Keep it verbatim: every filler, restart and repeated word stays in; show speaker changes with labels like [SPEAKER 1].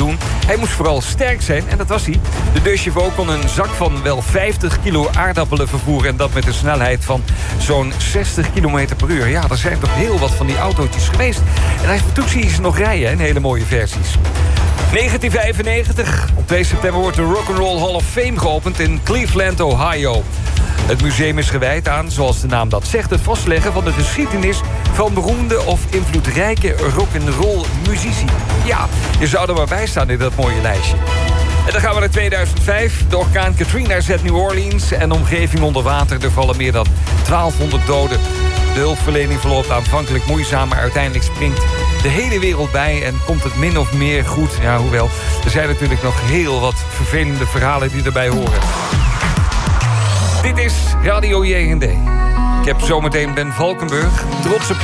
[SPEAKER 1] doen. Hij moest vooral sterk zijn en dat was hij. De deux chevaux kon een zak van wel vijftig kilo aardappelen vervoeren... en dat met een snelheid van zo'n zestig kilometer per uur. Ja, er zijn toch heel wat van die autootjes geweest. En hij doet zie je ze nog rijden, in hele mooie versies. negentien vijfennegentig. Op twee september wordt de Rock'n'Roll Hall of Fame geopend in Cleveland, Ohio. Het museum is gewijd aan, zoals de naam dat zegt... het vastleggen van de geschiedenis van beroemde of invloedrijke rock'n'roll muzici. Ja, je zou er maar bij staan in dat mooie lijstje. En dan gaan we naar tweeduizend vijf. De orkaan Katrina zet New Orleans en de omgeving onder water. Er vallen meer dan twaalfhonderd doden. De hulpverlening verloopt aanvankelijk moeizaam... maar uiteindelijk springt de hele wereld bij... en komt het min of meer goed. Ja, hoewel, er zijn natuurlijk nog heel wat vervelende verhalen die erbij horen. Dit is Radio J N D. Ik heb zometeen Ben Valkenburg. Trots op